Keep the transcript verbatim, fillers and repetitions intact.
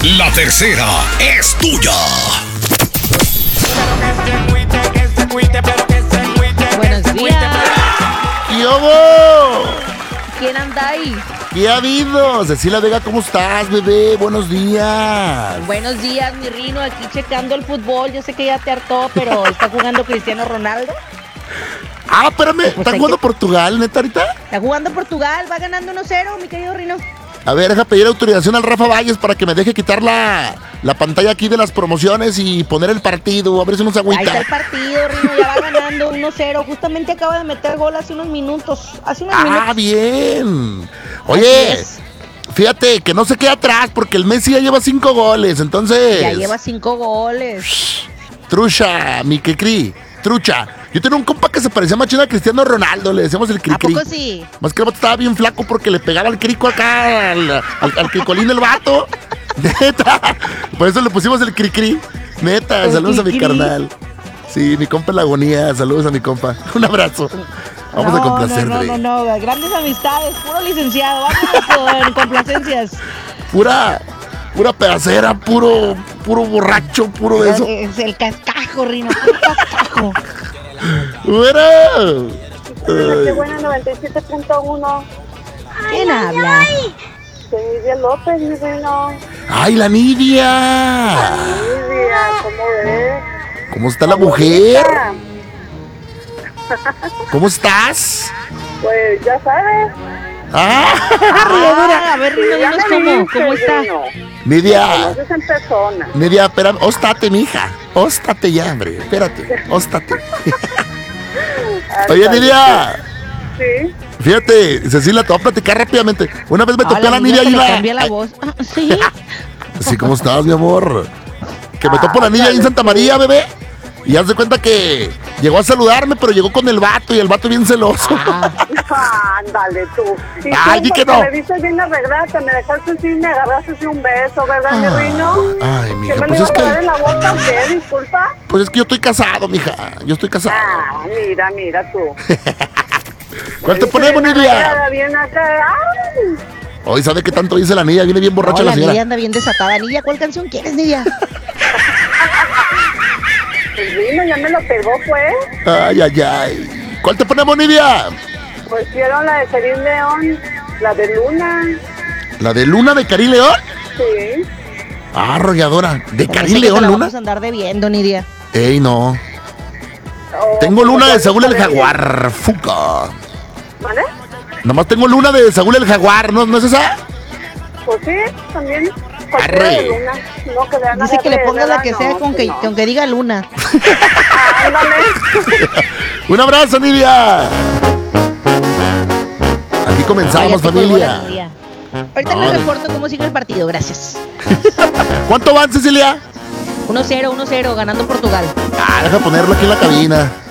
La tercera es tuya. Buenos días. ¡Yobo! ¿Quién anda ahí? ¿Qué ha habido? Cecilia Vega, ¿cómo estás, bebé? Buenos días. Buenos días, mi Rino, aquí checando el fútbol. Yo sé que ya te hartó, pero está jugando Cristiano Ronaldo. Ah, espérame, Pues ¿está hay jugando que- Portugal, neta, ahorita? Está jugando Portugal, va ganando uno cero, mi querido Rino. A ver, deja pedir autorización al Rafa Valles para que me deje quitar la, la pantalla aquí de las promociones y poner el partido, a ver si nos Ahí está agüita. el partido, Rino, ya va ganando uno cero. Justamente acaba de meter gol hace unos minutos. Hace unos Ah, minutos. bien. Así Oye, es. fíjate que no se queda atrás porque el Messi ya lleva cinco goles, entonces... Ya lleva cinco goles. Trucha, mi Cricri, trucha. Yo tenía un compa que se parecía machina a Cristiano Ronaldo, le decíamos el ¿A Cricri. poco sí? Más que el vato estaba bien flaco porque le pegaba al crico acá, al, al, al cricolín del vato. Neta. Por eso le pusimos el Cricri. Neta, El saludos a mi Cricri. carnal. Sí, mi compa en la agonía. Saludos a mi compa. Un abrazo. Vamos no, a complacer, No, no, Rey. no, no, grandes amistades, puro licenciado. Vámonos con complacencias. Pura, pura pedacera, puro, puro borracho, puro de eso. Es el cascajo, Rino, puro cascajo. ¡Fuera! Qué buena noventa y siete punto uno. ¿Quién habla? Soy Nidia López, mi reino. ¡Ay, la Nidia! Nidia, ¿cómo ves? ¿Cómo está la mujer? ¿Cómo estás? Pues ya sabes. ¡Ah! Ah, a ver, Rino, Ya dinos me cómo, viste, cómo está. Rino. Nidia, Conoces en persona. Nidia, espérame, óstate, mija. Óstate ya, hombre. Espérate, óstate. Oye, Ándale. Nidia, Sí. fíjate, Cecilia, te voy a platicar rápidamente. Una vez me topé Hola, a la niña, Nidia que y le la... cambia la Ay, voz. Ah, sí. sí, ¿cómo estás, mi amor? Que me Ah, topo a la Nidia ahí en ándale, Santa tú. María, bebé. Y haz de cuenta que llegó a saludarme, pero llegó con el vato y el vato bien celoso. Ah, Ándale tú. Y Ay, tú, di que porque no. me viste bien arreglada, me dejaste así, me agarraste así un beso, ¿verdad, mi Ah, reino? ay, mija, ¿Qué me pues lo es iba a que- dar en la boca o qué? Disculpa. Pues es que yo estoy casado, mija. Yo estoy casado. Ah, mira, mira tú. ¿Cuál te Me ponemos, dice bien Nidia? arreglada, bien acá. Ay. Hoy sabe qué tanto dice la Nidia. Viene bien borracha no, la la señora. Nidia anda bien desatada. Nidia, ¿cuál canción quieres, Nidia? El vino ya me lo pegó, pues. Ay, ay, ay. ¿Cuál te ponemos, Nidia? Pues quiero la de Celine León, la de Luna. ¿La de Luna de Karim León? Sí. Ah, arrolladora. ¿De Se me hace Karim que te León, la Luna? Vamos a andar debiendo, Nidia. Ey, no. O- Tengo Luna o de ya Saúl el está bien. Jaguar. Fuca. ¿Vale? Nomás tengo Luna de Saúl el Jaguar. ¿No, ¿no es esa? Pues sí, también. Cualquiera Arre. de Luna. No, que vean Dice que le pongas la que sea con que, no. con que diga Luna. Ándale. Un abrazo, Nidia. Aquí Ay, comenzamos, ya te colgó la familia. Nidia. Ahorita No, les de- reporto cómo sigue el partido, gracias. ¿Cuánto van, Cecilia? uno cero, uno cero, ganando Portugal. Ah, deja ponerlo aquí en la cabina.